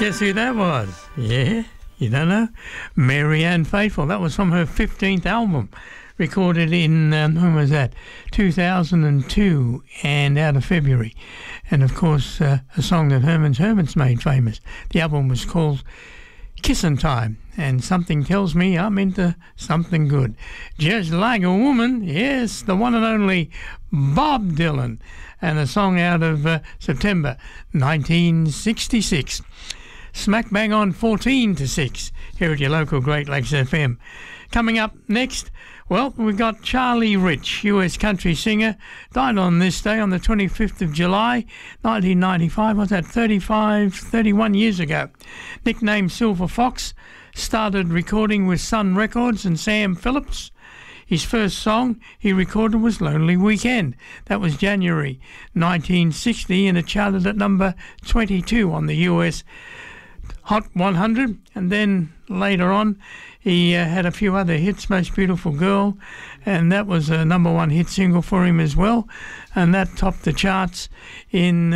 Guess who that was? Yeah, you don't know? Mary Ann Faithfull. That was from her 15th album, recorded in, when was that? 2002 and out of February. And of course, a song that Herman's Hermits made famous. The album was called Kissin' Time, and something tells me I'm into something good. Just Like a Woman, yes, the one and only Bob Dylan, and a song out of September 1966. Smack bang on 14 to 6 here at your local Great Lakes FM. Coming up next, well, we've got Charlie Rich, US country singer, died on this day on the 25th of July, 1995. What's that, 31 years ago. Nicknamed Silver Fox, started recording with Sun Records and Sam Phillips. His first song he recorded was Lonely Weekend. That was January 1960, and it charted at number 22 on the US Hot 100. And then later on, he had a few other hits, Most Beautiful Girl, and that was a number one hit single for him as well. And that topped the charts in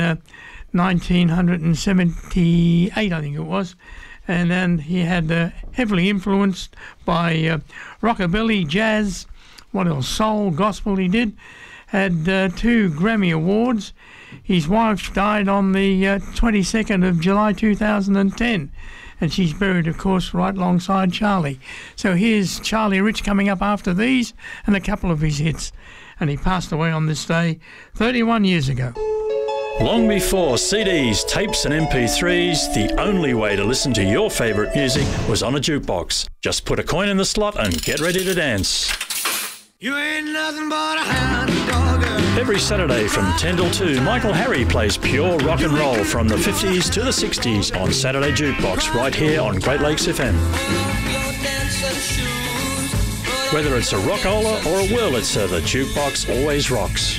1978, I think it was. And then he had heavily influenced by rockabilly, jazz, what else, soul, gospel he did. Had 2 Grammy Awards. His wife died on the 22nd of July 2010. And she's buried, of course, right alongside Charlie. So here's Charlie Rich coming up after these and a couple of his hits. And he passed away on this day 31 years ago. Long before CDs, tapes and MP3s, the only way to listen to your favourite music was on a jukebox. Just put a coin in the slot and get ready to dance. You ain't nothing but a hound dog. Every Saturday from 10 till 2, Michael Harry plays pure rock and roll from the 50s to the 60s on Saturday Jukebox right here on Great Lakes FM. Whether it's a rockola or a Wurlitzer, the jukebox always rocks.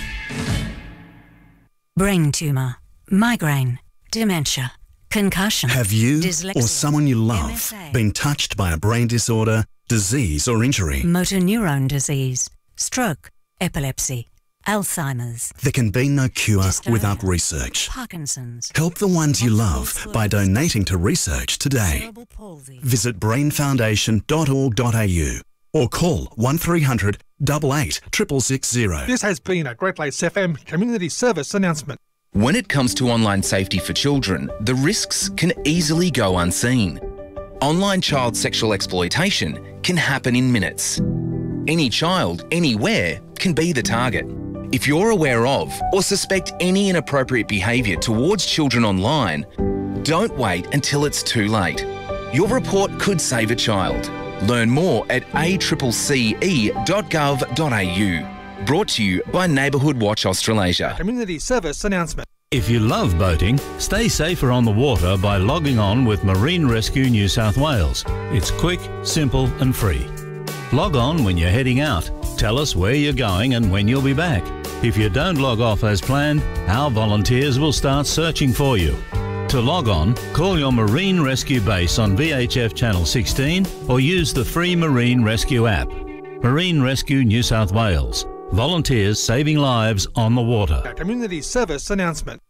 Brain tumour, migraine, dementia, concussion. Have you dyslexia, or someone you love MSA, been touched by a brain disorder, disease or injury? motor neurone disease, stroke, epilepsy, Alzheimer's, There can be no cure Dystonia, without research. Parkinson's, Help the ones you love multiple by sclerosis, donating to research today. cerebral palsy. Visit brainfoundation.org.au or call 1300 88 660. This has been a Great Lakes FM community service announcement. When it comes to online safety for children, the risks can easily go unseen. Online child sexual exploitation can happen in minutes. Any child, anywhere, can be the target. If you're aware of or suspect any inappropriate behaviour towards children online, don't wait until it's too late. Your report could save a child. Learn more at accce.gov.au. Brought to you by Neighbourhood Watch Australasia. Community service announcement. If you love boating, stay safer on the water by logging on with Marine Rescue New South Wales. It's quick, simple and free. Log on when you're heading out. Tell us where you're going and when you'll be back. If you don't log off as planned, our volunteers will start searching for you. To log on, call your Marine Rescue base on VHF Channel 16 or use the free Marine Rescue app. Marine Rescue New South Wales. Volunteers saving lives on the water. A community service announcement.